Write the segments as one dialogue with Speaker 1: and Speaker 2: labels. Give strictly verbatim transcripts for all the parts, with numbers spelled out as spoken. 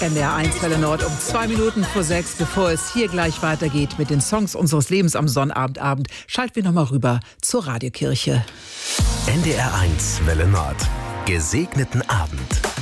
Speaker 1: N D R eins Welle Nord um zwei Minuten vor sechs. Bevor es hier gleich weitergeht mit den Songs unseres Lebens am Sonnabendabend, schalten wir nochmal rüber zur Radiokirche.
Speaker 2: N D R eins Welle Nord. Gesegneten Abend.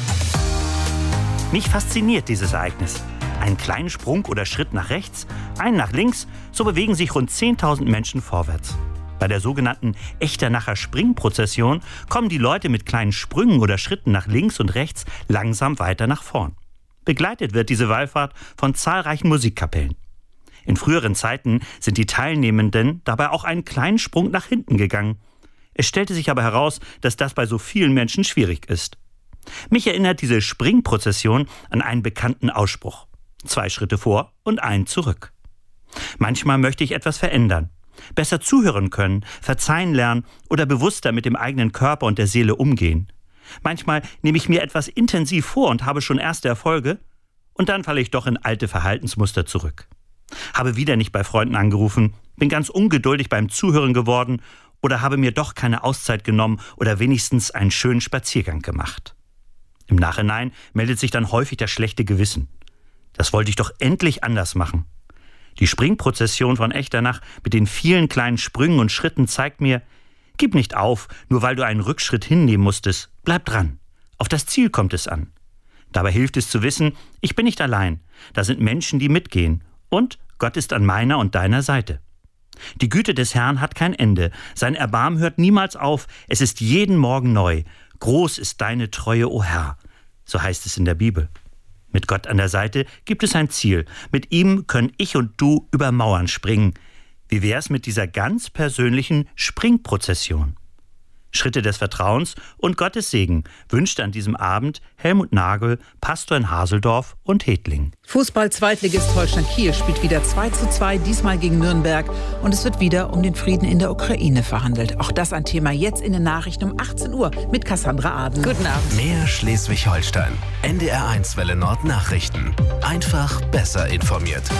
Speaker 3: Mich fasziniert dieses Ereignis. Einen kleinen Sprung oder Schritt nach rechts, einen nach links, so bewegen sich rund zehntausend Menschen vorwärts. Bei der sogenannten Echternacher Springprozession kommen die Leute mit kleinen Sprüngen oder Schritten nach links und rechts langsam weiter nach vorn. Begleitet wird diese Wallfahrt von zahlreichen Musikkapellen. In früheren Zeiten sind die Teilnehmenden dabei auch einen kleinen Sprung nach hinten gegangen. Es stellte sich aber heraus, dass das bei so vielen Menschen schwierig ist. Mich erinnert diese Springprozession an einen bekannten Ausspruch. Zwei Schritte vor und einen zurück. Manchmal möchte ich etwas verändern. Besser zuhören können, verzeihen lernen oder bewusster mit dem eigenen Körper und der Seele umgehen. Manchmal nehme ich mir etwas intensiv vor und habe schon erste Erfolge und dann falle ich doch in alte Verhaltensmuster zurück. Habe wieder nicht bei Freunden angerufen, bin ganz ungeduldig beim Zuhören geworden oder habe mir doch keine Auszeit genommen oder wenigstens einen schönen Spaziergang gemacht. Im Nachhinein meldet sich dann häufig das schlechte Gewissen. Das wollte ich doch endlich anders machen. Die Springprozession von Echternach mit den vielen kleinen Sprüngen und Schritten zeigt mir, gib nicht auf, nur weil du einen Rückschritt hinnehmen musstest. Bleib dran. Auf das Ziel kommt es an. Dabei hilft es zu wissen, ich bin nicht allein. Da sind Menschen, die mitgehen. Und Gott ist an meiner und deiner Seite. Die Güte des Herrn hat kein Ende. Sein Erbarmen hört niemals auf. Es ist jeden Morgen neu. Groß ist deine Treue, o Herr. So heißt es in der Bibel. Mit Gott an der Seite gibt es ein Ziel. Mit ihm können ich und du über Mauern springen. Wie wär's mit dieser ganz persönlichen Springprozession? Schritte des Vertrauens und Gottes Segen wünschte an diesem Abend Helmut Nagel, Pastor in Haseldorf und Hedling.
Speaker 1: Fußball-Zweitligist Holstein Kiel spielt wieder zwei zu zwei, diesmal gegen Nürnberg. Und es wird wieder um den Frieden in der Ukraine verhandelt. Auch das ein Thema jetzt in den Nachrichten um achtzehn Uhr mit Cassandra Aden.
Speaker 4: Guten Abend.
Speaker 2: Mehr Schleswig-Holstein. N D R eins Welle Nord Nachrichten. Einfach besser informiert.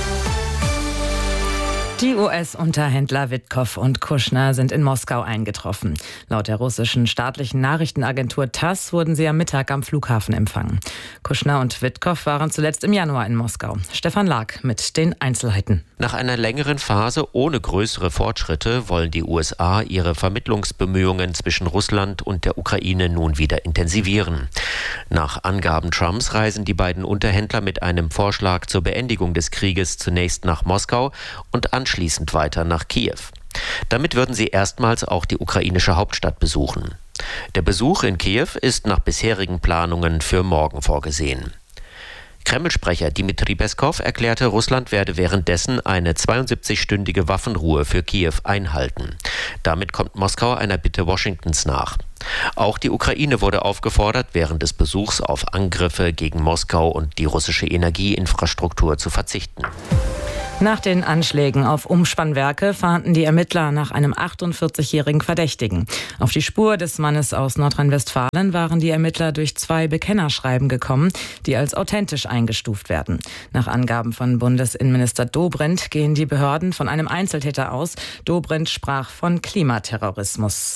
Speaker 4: Die U S-Unterhändler Witkow und Kushner sind in Moskau eingetroffen. Laut der russischen staatlichen Nachrichtenagentur TASS wurden sie am Mittag am Flughafen empfangen. Kushner und Witkow waren zuletzt im Januar in Moskau. Stefan Lag mit den Einzelheiten.
Speaker 5: Nach einer längeren Phase ohne größere Fortschritte wollen die U S A ihre Vermittlungsbemühungen zwischen Russland und der Ukraine nun wieder intensivieren. Nach Angaben Trumps reisen die beiden Unterhändler mit einem Vorschlag zur Beendigung des Krieges zunächst nach Moskau und anschließend weiter nach Kiew. Damit würden sie erstmals auch die ukrainische Hauptstadt besuchen. Der Besuch in Kiew ist nach bisherigen Planungen für morgen vorgesehen. Kreml-Sprecher Dmitri Peskow erklärte, Russland werde währenddessen eine zweiundsiebzigstündige Waffenruhe für Kiew einhalten. Damit kommt Moskau einer Bitte Washingtons nach. Auch die Ukraine wurde aufgefordert, während des Besuchs auf Angriffe gegen Moskau und die russische Energieinfrastruktur zu verzichten.
Speaker 4: Nach den Anschlägen auf Umspannwerke fahnden die Ermittler nach einem achtundvierzigjährigen Verdächtigen. Auf die Spur des Mannes aus Nordrhein-Westfalen waren die Ermittler durch zwei Bekennerschreiben gekommen, die als authentisch eingestuft werden. Nach Angaben von Bundesinnenminister Dobrindt gehen die Behörden von einem Einzeltäter aus. Dobrindt sprach von Klimaterrorismus.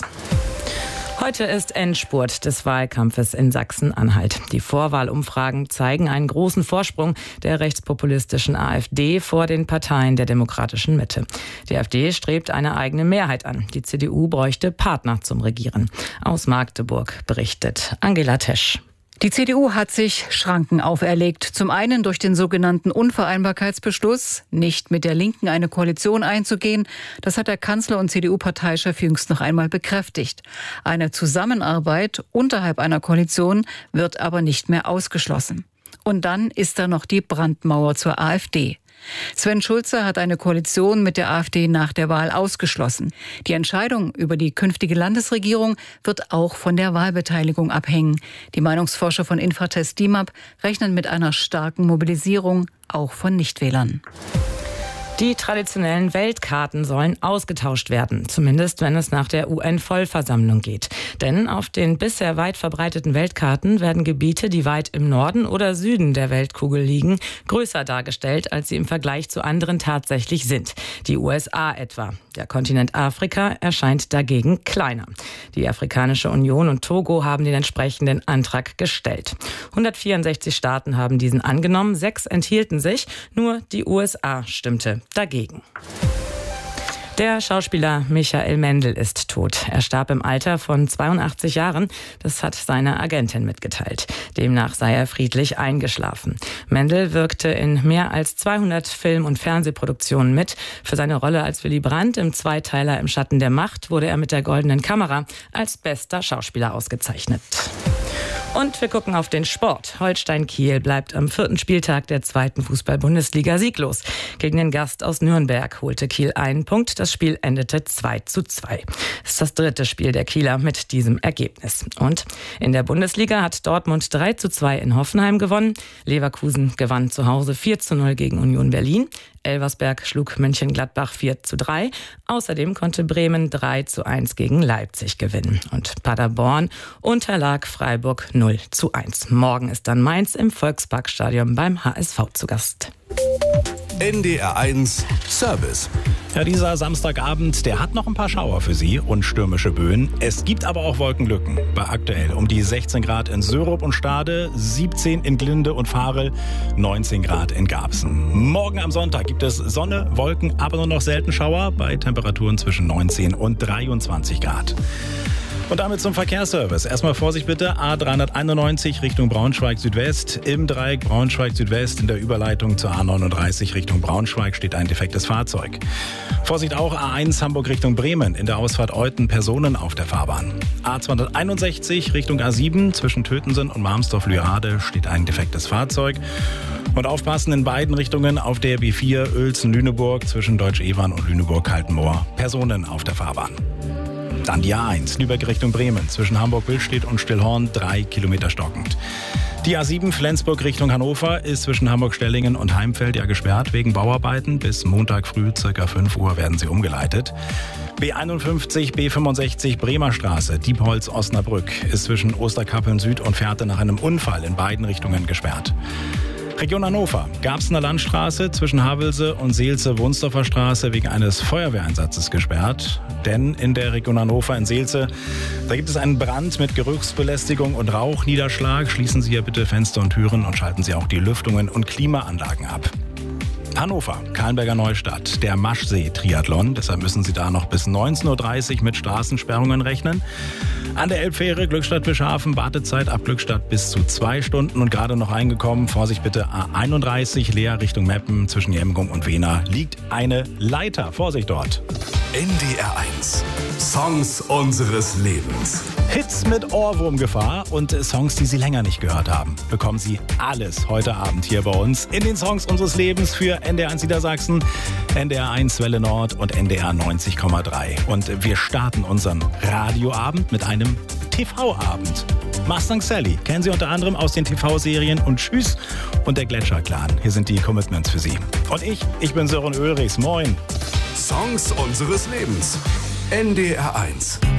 Speaker 4: Heute ist Endspurt des Wahlkampfes in Sachsen-Anhalt. Die Vorwahlumfragen zeigen einen großen Vorsprung der rechtspopulistischen AfD vor den Parteien der demokratischen Mitte. Die AfD strebt eine eigene Mehrheit an. Die C D U bräuchte Partner zum Regieren. Aus Magdeburg berichtet Angela Tesch.
Speaker 6: Die C D U hat sich Schranken auferlegt. Zum einen durch den sogenannten Unvereinbarkeitsbeschluss, nicht mit der Linken eine Koalition einzugehen. Das hat der Kanzler und C D U-Parteichef jüngst noch einmal bekräftigt. Eine Zusammenarbeit unterhalb einer Koalition wird aber nicht mehr ausgeschlossen. Und dann ist da noch die Brandmauer zur AfD. Sven Schulze hat eine Koalition mit der AfD nach der Wahl ausgeschlossen. Die Entscheidung über die künftige Landesregierung wird auch von der Wahlbeteiligung abhängen. Die Meinungsforscher von Infratest D I M A P rechnen mit einer starken Mobilisierung, auch von Nichtwählern.
Speaker 4: Die traditionellen Weltkarten sollen ausgetauscht werden, zumindest wenn es nach der U N-Vollversammlung geht. Denn auf den bisher weit verbreiteten Weltkarten werden Gebiete, die weit im Norden oder Süden der Weltkugel liegen, größer dargestellt, als sie im Vergleich zu anderen tatsächlich sind. Die U S A etwa. Der Kontinent Afrika erscheint dagegen kleiner. Die Afrikanische Union und Togo haben den entsprechenden Antrag gestellt. hundertvierundsechzig Staaten haben diesen angenommen, sechs enthielten sich, nur die U S A stimmte dagegen. Der Schauspieler Michael Mendl ist tot. Er starb im Alter von zweiundachtzig Jahren. Das hat seine Agentin mitgeteilt. Demnach sei er friedlich eingeschlafen. Mendl wirkte in mehr als zweihundert Film- und Fernsehproduktionen mit. Für seine Rolle als Willy Brandt im Zweiteiler Im Schatten der Macht wurde er mit der Goldenen Kamera als bester Schauspieler ausgezeichnet. Und wir gucken auf den Sport. Holstein Kiel bleibt am vierten Spieltag der zweiten Fußball-Bundesliga sieglos. Gegen den Gast aus Nürnberg holte Kiel einen Punkt. Das Spiel endete zwei zu zwei. Es ist das dritte Spiel der Kieler mit diesem Ergebnis. Und in der Bundesliga hat Dortmund drei zu zwei in Hoffenheim gewonnen. Leverkusen gewann zu Hause vier zu null gegen Union Berlin. Elversberg schlug Mönchengladbach vier zu drei. Außerdem konnte Bremen drei zu eins gegen Leipzig gewinnen. Und Paderborn unterlag Freiburg null zu eins. Morgen ist dann Mainz im Volksparkstadion beim H S V zu Gast.
Speaker 2: N D R eins Service.
Speaker 7: Ja, dieser Samstagabend, der hat noch ein paar Schauer für Sie und stürmische Böen. Es gibt aber auch Wolkenlücken. Bei aktuell um die sechzehn Grad in Sörup und Stade, siebzehn in Glinde und Varel, neunzehn Grad in Garbsen. Morgen am Sonntag gibt es Sonne, Wolken, aber nur noch selten Schauer bei Temperaturen zwischen neunzehn und dreiundzwanzig Grad. Und damit zum Verkehrsservice. Erstmal Vorsicht bitte, A dreihunderteinundneunzig Richtung Braunschweig Südwest. Im Dreieck Braunschweig Südwest in der Überleitung zur A neununddreißig Richtung Braunschweig steht ein defektes Fahrzeug. Vorsicht auch A eins Hamburg Richtung Bremen. In der Ausfahrt Euten Personen auf der Fahrbahn. A zweihunderteinundsechzig Richtung A sieben zwischen Tötensen und Marmsdorf-Lührade steht ein defektes Fahrzeug. Und aufpassen in beiden Richtungen auf der B vier Uelzen-Lüneburg zwischen Deutsch-Evern und Lüneburg-Kaltenmoor. Personen auf der Fahrbahn. Dann die A eins, Lübeck Richtung Bremen, zwischen Hamburg-Billstedt und Stillhorn, drei Kilometer stockend. Die A sieben, Flensburg Richtung Hannover, ist zwischen Hamburg-Stellingen und Heimfeld ja gesperrt wegen Bauarbeiten. Bis Montag früh, circa fünf Uhr, werden sie umgeleitet. B einundfünfzig, B fünfundsechzig, Bremer Straße, Diepholz-Osnabrück, ist zwischen Osterkappeln Süd und Fährte nach einem Unfall in beiden Richtungen gesperrt. Region Hannover, Garbsener Landstraße zwischen Havelse und Seelze-Wunsdorfer Straße wegen eines Feuerwehreinsatzes gesperrt. Denn in der Region Hannover in Seelze, da gibt es einen Brand mit Geruchsbelästigung und Rauchniederschlag. Schließen Sie hier bitte Fenster und Türen und schalten Sie auch die Lüftungen und Klimaanlagen ab. Hannover, Kahlenberger Neustadt, der Maschsee-Triathlon. Deshalb müssen Sie da noch bis neunzehn Uhr dreißig mit Straßensperrungen rechnen. An der Elbfähre Glückstadt-Fischhafen, Wartezeit ab Glückstadt bis zu zwei Stunden. Und gerade noch eingekommen, Vorsicht bitte, A einunddreißig, Leer Richtung Meppen zwischen Jemgum und Wehna liegt eine Leiter. Vorsicht dort.
Speaker 2: N D R eins. Songs unseres Lebens.
Speaker 7: Hits mit Ohrwurmgefahr und Songs, die Sie länger nicht gehört haben. Bekommen Sie alles heute Abend hier bei uns in den Songs unseres Lebens für N D R eins Niedersachsen, N D R eins Welle Nord und N D R neunzig Komma drei. Und wir starten unseren Radioabend mit einem T V-Abend. Mustang Sally kennen Sie unter anderem aus den T V-Serien und Tschüss und der Gletscher-Clan. Hier sind die Commitments für Sie. Und ich, ich bin Sören Ulrichs. Moin.
Speaker 2: Songs unseres Lebens. N D R eins.